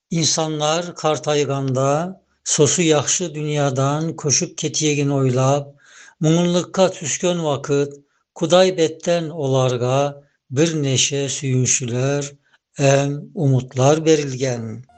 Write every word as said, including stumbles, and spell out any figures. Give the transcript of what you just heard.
İnsanlar Kartayganda sosu yaxşı dünyadan koşup ketiyegin oylap, muңlulukka түскөн vakit Kuday betten olarga bir neşe süýünçüler, em umutlar berilgen.